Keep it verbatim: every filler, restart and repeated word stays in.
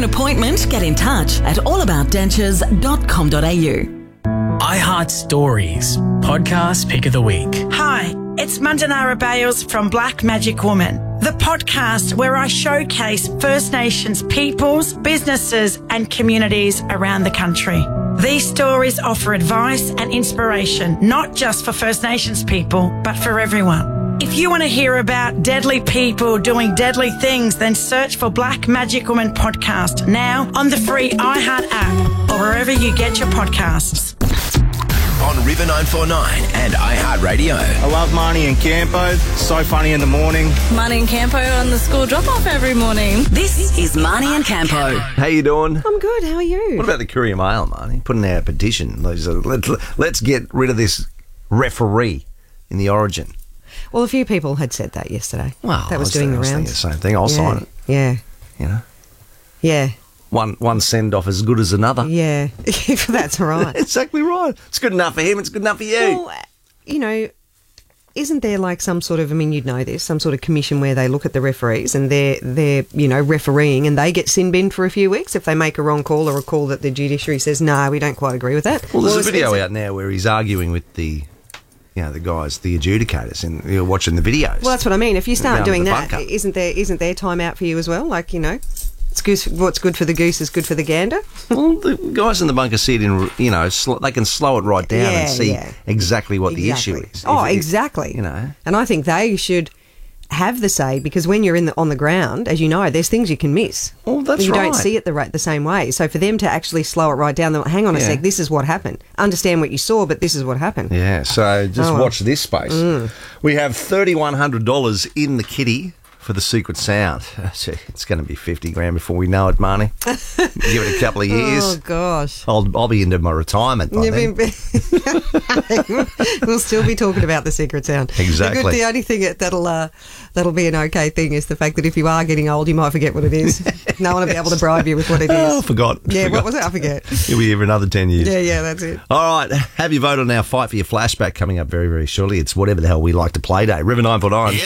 an appointment, get in touch at allaboutdentures dot com dot a u. iHeart Stories, podcast pick of the week. Hi, it's Mandanara Bales from Black Magic Woman, the podcast where I showcase First Nations peoples, businesses and communities around the country. These stories offer advice and inspiration, not just for First Nations people, but for everyone. If you want to hear about deadly people doing deadly things, then search for Black Magic Woman podcast now on the free iHeart app or wherever you get your podcasts. On River nine forty-nine and iHeartRadio. I love Marnie and Campo. So funny in the morning. Marnie and Campo on the school drop-off every morning. This is Marnie and Campo. How you doing? I'm good. How are you? What about the Courier Mail, Marnie? Putting out a petition. Let's get rid of this referee in the Origin. Well, a few people had said that yesterday. Well, that was, was doing the, the rounds. The same thing. I'll yeah. sign it. Yeah. You know. Yeah. One one send off as good as another. Yeah, that's right. Exactly right. It's good enough for him. It's good enough for you. Well, you know, isn't there like some sort of, I mean, you'd know this, some sort of commission where they look at the referees and they're, they're you know, refereeing and they get sin binned for a few weeks if they make a wrong call or a call that the judiciary says, no, we don't quite agree with that. Well, there's well, a video out now where he's arguing with the... You know, the guys, the adjudicators, and you're watching the videos. Well, that's what I mean. If you start doing the that, bunker. isn't there isn't there time out for you as well? Like, you know, it's goose, what's good for the goose is good for the gander. Well, the guys in the bunker see it in, you know, sl- they can slow it right down Yeah, and see yeah. exactly what Exactly. the issue is. Oh, If it- exactly. You know. And I think they should have the say, because when you're in the on the ground, as you know, there's things you can miss. Oh, that's you right. don't see it the right the same way. So for them to actually slow it right down, hang on a Yeah. sec, this is what happened. Understand what you saw, but this is what happened. Yeah, so just Oh, well. watch this space. We have three thousand one hundred dollars in the kitty for the secret sound. It's going to be fifty grand before we know it, Marnie. Give it a couple of years. Oh gosh. I'll, I'll be into my retirement by then. We'll still be talking about the secret sound. Exactly. The, good, the only thing that- that'll uh, that'll be an okay thing is the fact that if you are getting old, you might forget what it is. No one will be able to bribe you with what it is. Oh, I forgot. Yeah, forgot. what was it? I forget. You'll be here for another ten years. Yeah, yeah, that's it. All right, have your vote on our Fight for Your Flashback coming up very, very shortly. It's whatever the hell we like to play day. River nine forty-nine.